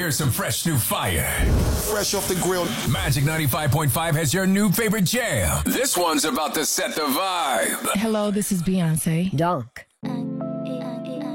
Here's some fresh new fire. Fresh off the grill. Magic 95.5 has your new favorite jam. This one's about to set the vibe. Hello, this is Beyonce. Dawn.